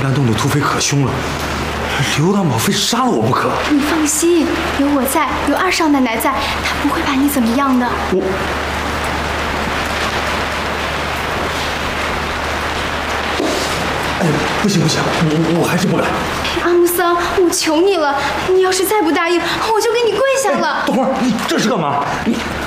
兰洞的土匪可凶了，刘大宝非杀了我不可。 你放心，有我在，有二少奶奶在，他不会把你怎么样的。 哎，不行，我还是不敢。 阿木桑，我求你了，你要是再不答应，我就给你跪下了。 等会儿，你这是干嘛？